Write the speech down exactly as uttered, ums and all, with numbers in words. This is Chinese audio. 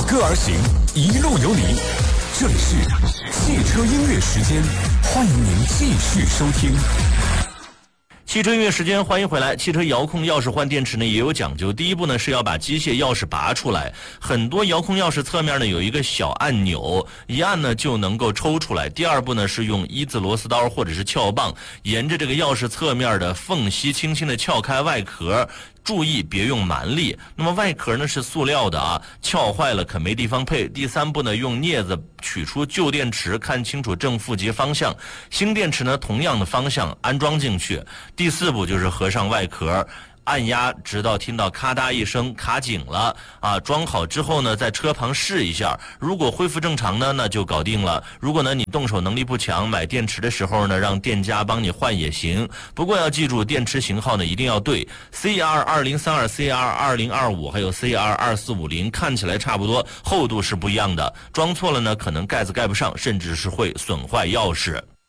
歌而行，一路有你。这里是汽车音乐时间，欢迎您继续收听。 汽车音乐时间，欢迎回来。汽车遥控钥匙换电池呢也有讲究。第一步呢是要把机械钥匙拔出来，很多遥控钥匙侧面呢有一个小按钮，一按呢就能够抽出来。第二步呢是用一字螺丝刀或者是撬棒，沿着这个钥匙侧面的缝隙轻轻的撬开外壳。注意别用蛮力。那么外壳呢是塑料的啊，撬坏了可没地方配。第三步呢，用镊子取出旧电池，看清楚正负极方向。新电池呢同样的方向安装进去。第四步就是合上外壳。按压直到听到咔嗒一声卡紧了啊，装好之后呢，在车旁试一下，如果恢复正常呢，那就搞定了。如果呢你动手能力不强，买电池的时候呢，让店家帮你换也行。不过要记住，电池型号呢一定要对 C R 二零三二、C R 二零二五还有 C R 二四五零，看起来差不多，厚度是不一样的。装错了呢，可能盖子盖不上，甚至是会损坏钥匙。